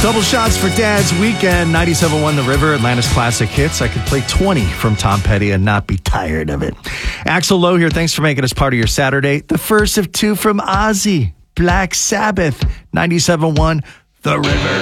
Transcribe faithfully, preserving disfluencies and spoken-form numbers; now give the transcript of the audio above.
Double shots for Dad's Weekend. ninety-seven point one The River, Atlanta's classic hits. I could play twenty from Tom Petty and not be tired of it. Axl Lowe here. Thanks for making us part of your Saturday. The first of two from Ozzy, Black Sabbath. ninety-seven point one The River.